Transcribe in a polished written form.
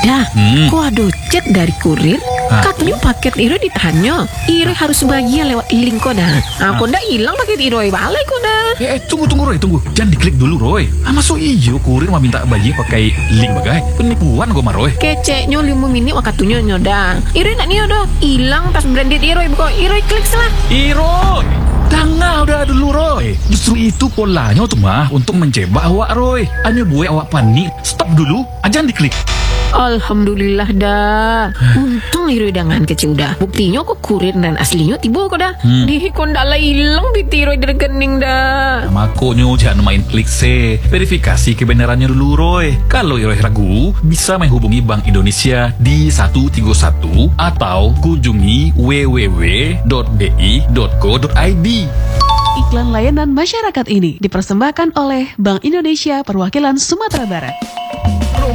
Dah, kok ada chat dari kurir, katanya paket Iroi ditahannya. Iroi harus bahagia lewat link kok dah. Aku ndak hilang paket Iroi balik kok dah. Tunggu Roy, tunggu. Jangan diklik dulu Roy. Masuk iyo kurir mau minta bayi pakai link bagai. Penipuan gue mah Roy. Keceknya 5 menit wakatunya nyoda. Iroi nak nyoda. Hilang tas branded Iroi bukan Iroi klik salah. Roy, tanggal udah dulu Roy. Justru itu polanya tuh mah untuk menjebak awak Roy. Hanya buat awak panik. Stop dulu, jangan diklik. Alhamdulillah dah. Untung Iroi dengan kecil dah. Buktinya kok kurir dan aslinya tiba kok dah. Di kok ndak lah hilang di Iroi dari rekening dah. Makanya jangan main klik se. Verifikasi kebenarannya dulu Roy. Kalau Iroi ragu, bisa menghubungi Bank Indonesia di 131 atau kunjungi www.bi.co.id. Iklan layanan masyarakat ini dipersembahkan oleh Bank Indonesia Perwakilan Sumatera Barat.